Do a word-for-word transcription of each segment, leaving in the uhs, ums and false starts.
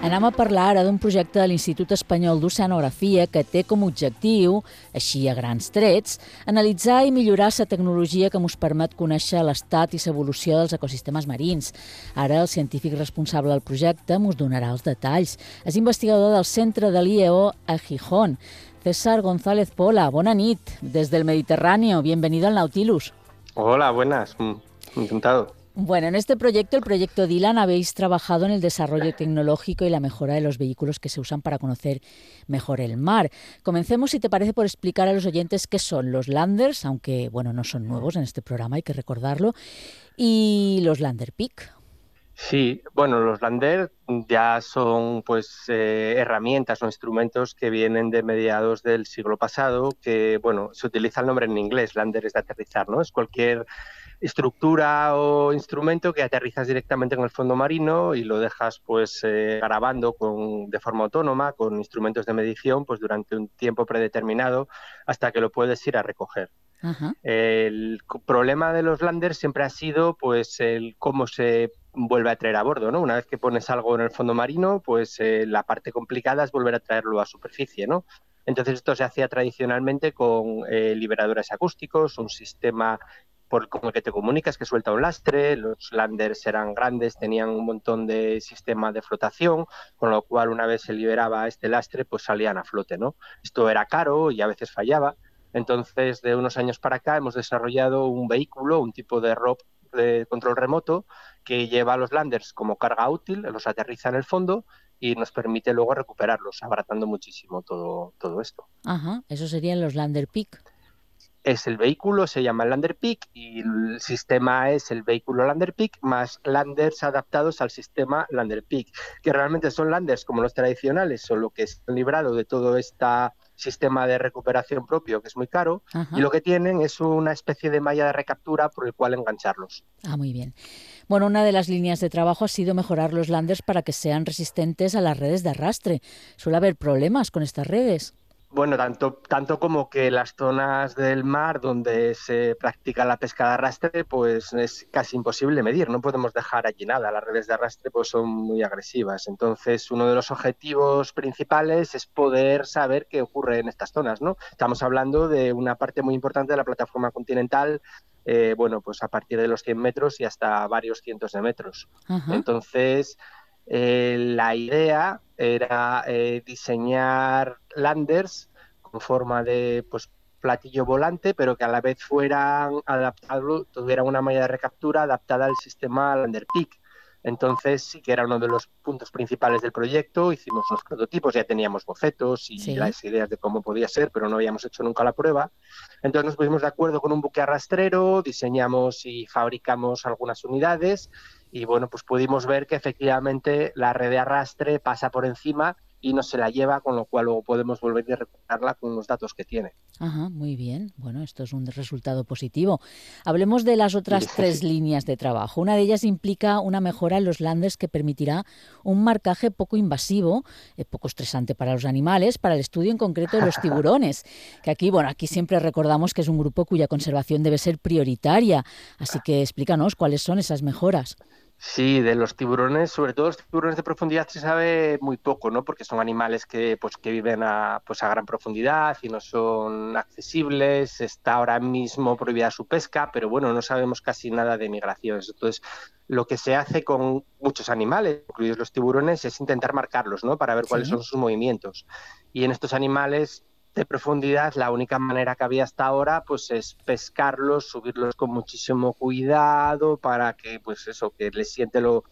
Anem a parlar ara d'un projecte de l'Institut Espanyol d'Oceanografia que té com a objectiu, així a grans trets, analitzar i millorar la tecnologia que ens permet conèixer l'estat i l'evolució dels ecosistemes marins. Ara el científic responsable del projecte ens donarà els detalls. És investigador del Centre de l'I E O a Gijón. César González Pola, bona nit, des del Mediterráneo. Bienvenido al Nautilus. Hola, buenas. Encantado. Bueno, en este proyecto, el proyecto Dylan, habéis trabajado en el desarrollo tecnológico y la mejora de los vehículos que se usan para conocer mejor el mar. Comencemos, si te parece, por explicar a los oyentes qué son los landers, aunque bueno, no son nuevos en este programa, hay que recordarlo, y los lander peak. Sí, bueno, los lander ya son pues eh, herramientas o instrumentos que vienen de mediados del siglo pasado, que bueno, se utiliza el nombre en inglés, lander es de aterrizar, ¿no? Es cualquier estructura o instrumento que aterrizas directamente en el fondo marino y lo dejas pues eh, grabando con, de forma autónoma con instrumentos de medición pues durante un tiempo predeterminado hasta que lo puedes ir a recoger. Uh-huh. El problema de los landers siempre ha sido pues el cómo se vuelve a traer a bordo, ¿no? Una vez que pones algo en el fondo marino, pues eh, la parte complicada es volver a traerlo a superficie, ¿no? Entonces esto se hacía tradicionalmente con eh, liberadores acústicos, un sistema por con el que te comunicas que suelta un lastre. Los landers eran grandes, tenían un montón de sistema de flotación, con lo cual una vez se liberaba este lastre, pues salían a flote, ¿no? Esto era caro y a veces fallaba. Entonces, de unos años para acá hemos desarrollado un vehículo, un tipo de R O P de control remoto que lleva a los landers como carga útil, los aterriza en el fondo y nos permite luego recuperarlos, abaratando muchísimo todo, todo esto. Ajá, eso serían los lander peak. Es el vehículo, se llama el lander peak y el sistema es el vehículo lander peak más landers adaptados al sistema lander peak, que realmente son landers como los tradicionales, solo que se han librado de todo este sistema de recuperación propio, que es muy caro. Ajá. Y lo que tienen es una especie de malla de recaptura por el cual engancharlos. Ah, muy bien. Bueno, una de las líneas de trabajo ha sido mejorar los landers para que sean resistentes a las redes de arrastre. ¿Suele haber problemas con estas redes? Bueno, tanto, tanto como que las zonas del mar donde se practica la pesca de arrastre, pues es casi imposible medir, no podemos dejar allí nada, las redes de arrastre pues son muy agresivas. Entonces, uno de los objetivos principales es poder saber qué ocurre en estas zonas, ¿no? Estamos hablando de una parte muy importante de la plataforma continental, eh, bueno, pues a partir de los cien metros y hasta varios cientos de metros. Uh-huh. Entonces, Eh, la idea era eh, diseñar landers con forma de pues, platillo volante, pero que a la vez fueran adaptados, tuvieran una malla de recaptura adaptada al sistema lander peak. Entonces sí que era uno de los puntos principales del proyecto. Hicimos unos prototipos, ya teníamos bocetos y sí. las ideas de cómo podía ser, pero no habíamos hecho nunca la prueba. Entonces nos pusimos de acuerdo con un buque arrastrero, diseñamos y fabricamos algunas unidades y bueno, pues pudimos ver que efectivamente la red de arrastre pasa por encima y no se la lleva, con lo cual luego podemos volver a recuperarla con los datos que tiene. Ajá, muy bien. Bueno, esto es un resultado positivo. Hablemos de las otras sí. tres líneas de trabajo. Una de ellas implica una mejora en los landers que permitirá un marcaje poco invasivo, eh, poco estresante para los animales, para el estudio en concreto de los tiburones. Que aquí, bueno, aquí siempre recordamos que es un grupo cuya conservación debe ser prioritaria. Así que explícanos cuáles son esas mejoras. Sí, de los tiburones, sobre todo los tiburones de profundidad se sabe muy poco, ¿no? Porque son animales que, pues, que viven a, pues, a gran profundidad y no son accesibles. Está ahora mismo prohibida su pesca, pero bueno, no sabemos casi nada de migraciones. Entonces, lo que se hace con muchos animales, incluidos los tiburones, es intentar marcarlos, ¿no? Para ver cuáles sí. son sus movimientos. Y en estos animales de profundidad, la única manera que había hasta ahora pues es pescarlos, subirlos con muchísimo cuidado para que pues eso, que les siente lo,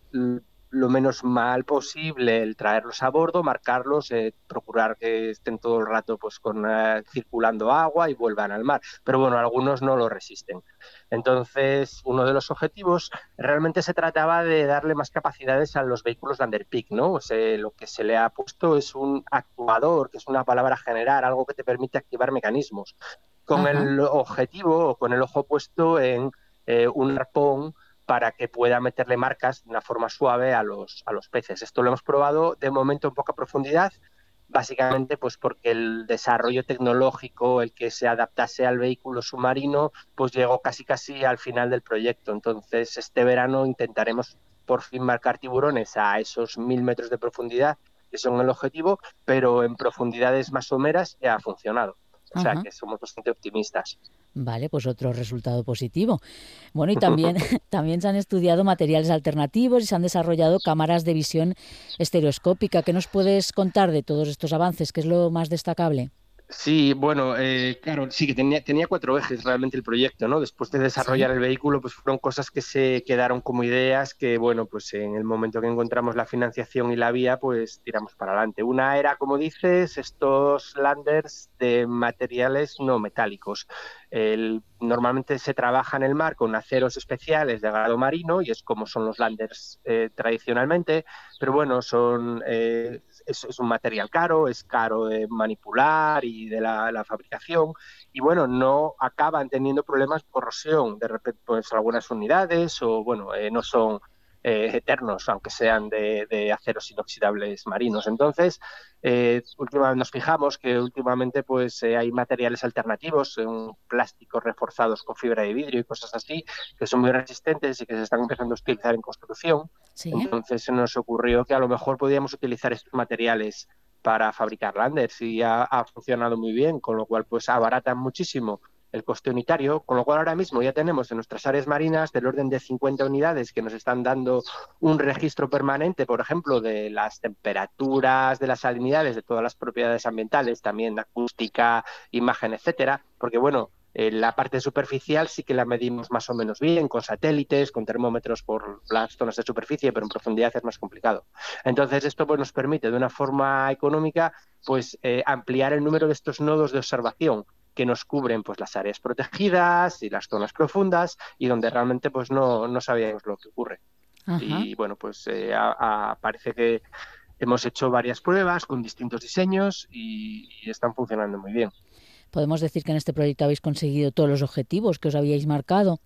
lo menos mal posible el traerlos a bordo, marcarlos, eh, procurar que estén todo el rato pues con eh, circulando agua y vuelvan al mar. Pero bueno, algunos no lo resisten. Entonces, uno de los objetivos realmente se trataba de darle más capacidades a los vehículos lander peak, ¿no? O sea, lo que se le ha puesto es un actuador, que es una palabra general, algo que te permite activar mecanismos, con Ajá. el objetivo o con el ojo puesto en eh, un arpón para que pueda meterle marcas de una forma suave a los, a los peces. Esto lo hemos probado de momento en poca profundidad, básicamente pues porque el desarrollo tecnológico, el que se adaptase al vehículo submarino, pues llegó casi casi al final del proyecto. Entonces este verano intentaremos por fin marcar tiburones a esos mil metros de profundidad, que son el objetivo, pero en profundidades más someras ya ha funcionado. O sea Ajá. que somos bastante optimistas. Vale, pues otro resultado positivo. Bueno, y también, también se han estudiado materiales alternativos y se han desarrollado cámaras de visión estereoscópica. ¿Qué nos puedes contar de todos estos avances? ¿Qué es lo más destacable? Sí, bueno, eh, claro, sí que tenía, tenía cuatro ejes realmente el proyecto, ¿no? Después de Sí. desarrollar el vehículo, pues fueron cosas que se quedaron como ideas que, bueno, pues en el momento que encontramos la financiación y la vía, pues tiramos para adelante. Una era, como dices, estos landers de materiales no metálicos. El, normalmente se trabaja en el mar con aceros especiales de grado marino y es como son los landers eh, tradicionalmente, pero bueno, son, eh, es, es un material caro, es caro de manipular y de la, la fabricación y bueno, no acaban teniendo problemas de corrosión, de repente pues algunas unidades o bueno, eh, no son eh, eternos, aunque sean de, de aceros inoxidables marinos. Entonces, eh, últimamente nos fijamos que últimamente pues eh, hay materiales alternativos, eh, plásticos reforzados con fibra de vidrio y cosas así, que son muy resistentes y que se están empezando a utilizar en construcción. Sí. Entonces se nos ocurrió que a lo mejor podíamos utilizar estos materiales para fabricar landers y ha, ha funcionado muy bien, con lo cual pues abaratan muchísimo el coste unitario, con lo cual ahora mismo ya tenemos en nuestras áreas marinas del orden de cincuenta unidades que nos están dando un registro permanente, por ejemplo, de las temperaturas, de las salinidades, de todas las propiedades ambientales, también acústica, imagen, etcétera, porque bueno, eh, la parte superficial sí que la medimos más o menos bien, con satélites, con termómetros por las zonas de superficie, pero en profundidad es más complicado. Entonces, esto pues, nos permite de una forma económica pues, eh, ampliar el número de estos nodos de observación que nos cubren pues, las áreas protegidas y las zonas profundas y donde realmente pues, no, no sabíamos lo que ocurre. Ajá. Y bueno, pues eh, a, a, parece que hemos hecho varias pruebas con distintos diseños y, y están funcionando muy bien. ¿Podemos decir que en este proyecto habéis conseguido todos los objetivos que os habíais marcado?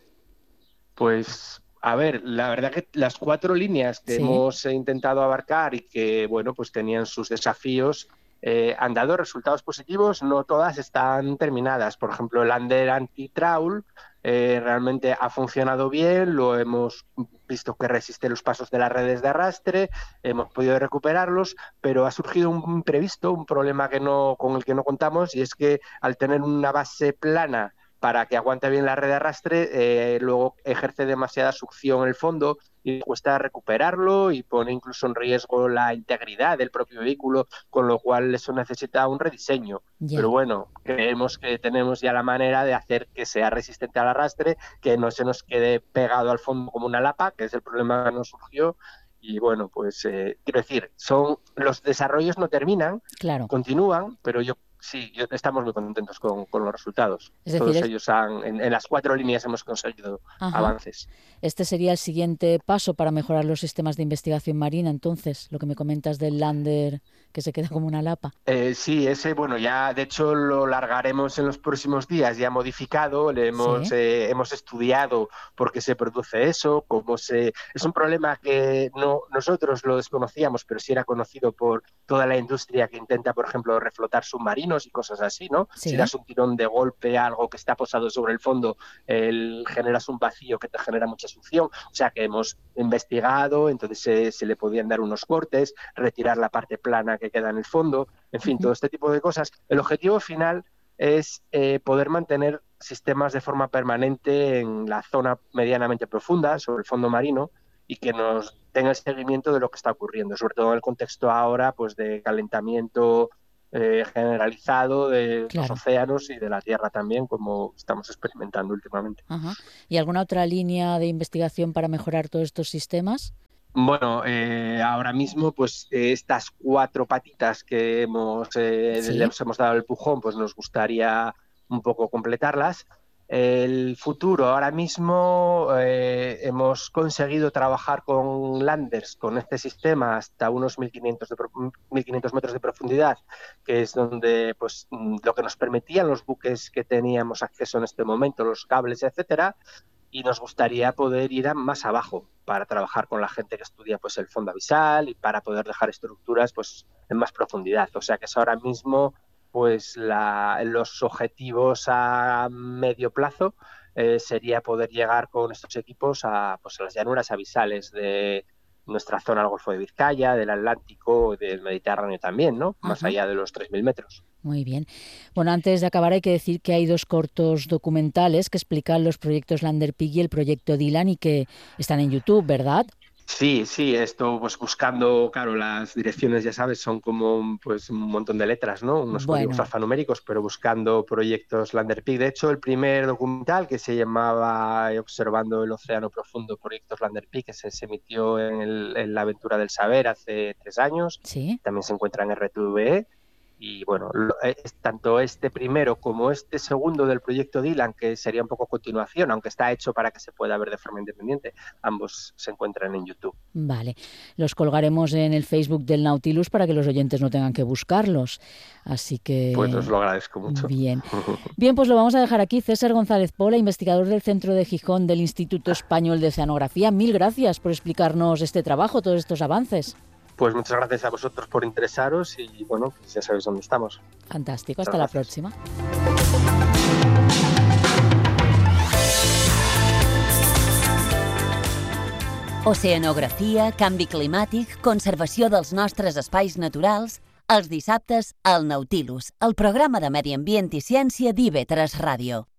Pues, a ver, la verdad que las cuatro líneas que Sí. hemos intentado abarcar y que, bueno, pues tenían sus desafíos, eh, han dado resultados positivos, no todas están terminadas. Por ejemplo, el Lander Anti-Trawl eh, realmente ha funcionado bien, lo hemos visto que resiste los pasos de las redes de arrastre, hemos podido recuperarlos, pero ha surgido un imprevisto, un problema que no, con el que no contamos, y es que al tener una base plana para que aguante bien la red de arrastre, eh, luego ejerce demasiada succión en el fondo y cuesta recuperarlo y pone incluso en riesgo la integridad del propio vehículo, con lo cual eso necesita un rediseño. Pero Ya. bueno, creemos que tenemos ya la manera de hacer que sea resistente al arrastre, que no se nos quede pegado al fondo como una lapa, que es el problema que nos surgió. Y bueno, pues eh, quiero decir, son los desarrollos no terminan, Claro. continúan, pero yo sí, yo, estamos muy contentos con, con los resultados. Es decir, Todos es... ellos han, en, en las cuatro líneas hemos conseguido Ajá. avances. Este sería el siguiente paso para mejorar los sistemas de investigación marina, entonces, lo que me comentas del lander que se queda como una lapa. Eh, sí, ese, bueno, ya de hecho lo largaremos en los próximos días, ya modificado, le hemos, Sí. eh, hemos estudiado por qué se produce eso, cómo se... Es un problema que no, nosotros lo desconocíamos, pero sí era conocido por toda la industria que intenta, por ejemplo, reflotar submarinos y cosas así, ¿no? Si Sí. das un tirón de golpe a algo que está posado sobre el fondo, el, generas un vacío que te genera mucha succión. O sea que hemos investigado, entonces se, se le podían dar unos cortes, retirar la parte plana que queda en el fondo, en fin, Uh-huh. todo este tipo de cosas. El objetivo final es eh, poder mantener sistemas de forma permanente en la zona medianamente profunda, sobre el fondo marino, y que nos tenga el seguimiento de lo que está ocurriendo, sobre todo en el contexto ahora pues, de calentamiento eh, generalizado de los Claro. océanos y de la Tierra también, como estamos experimentando últimamente. Ajá. ¿Y alguna otra línea de investigación para mejorar todos estos sistemas? Bueno, eh, ahora mismo, pues eh, estas cuatro patitas que hemos, eh, Sí. les hemos dado el empujón, pues nos gustaría un poco completarlas. El futuro, ahora mismo eh, hemos conseguido trabajar con landers, con este sistema, hasta unos mil quinientos, de, mil quinientos metros de profundidad, que es donde pues, lo que nos permitían los buques que teníamos acceso en este momento, los cables, etcétera, y nos gustaría poder ir a más abajo para trabajar con la gente que estudia pues, el fondo abisal y para poder dejar estructuras pues, en más profundidad. O sea que es ahora mismo pues, la, los objetivos a medio plazo eh, sería poder llegar con estos equipos a, pues, a las llanuras abisales de nuestra zona del Golfo de Vizcaya, del Atlántico, del Mediterráneo también, ¿no? Más Ajá. allá de los tres mil metros. Muy bien. Bueno, antes de acabar hay que decir que hay dos cortos documentales que explican los proyectos Landerpig y el proyecto Dylan y que están en YouTube, ¿verdad? Sí, sí, esto pues buscando, claro, las direcciones, ya sabes, son como pues un montón de letras, ¿no? Unos códigos Bueno, alfanuméricos, pero buscando proyectos Landerpig. De hecho, el primer documental que se llamaba Observando el Océano Profundo, Proyectos Landerpig, que se, se emitió en, el, en La Aventura del Saber hace tres años, sí. también se encuentra en R T V E. Y bueno, lo, es, tanto este primero como este segundo del proyecto Dylan, que sería un poco continuación, aunque está hecho para que se pueda ver de forma independiente, ambos se encuentran en YouTube. Vale, los colgaremos en el Facebook del Nautilus para que los oyentes no tengan que buscarlos. Así Pues os que, lo agradezco mucho. bien. Bien, pues lo vamos a dejar aquí. César González Pola, investigador del Centro de Gijón del Instituto Español de Oceanografía. Mil gracias por explicarnos este trabajo, todos estos avances. Pues muchas gracias a vosotros por interesaros y bueno, pues ya sabéis dónde estamos. Fantástico, Muchas hasta la gracias. próxima. Oceanografia, canvi climàtic, conservació dels nostres espais naturals, els dissabtes al Nautilus, el programa de Medi Ambient i Ciència d'I V tres Ràdio.